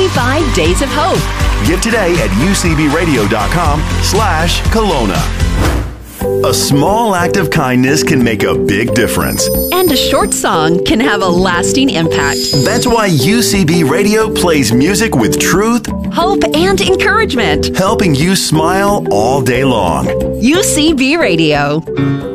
25 Days of Hope. Give today at ucbradio.com/Kelowna. A small act of kindness can make a big difference. And a short song can have a lasting impact. That's why UCB Radio plays music with truth, Hope and encouragement. helping you smile all day long. UCB Radio.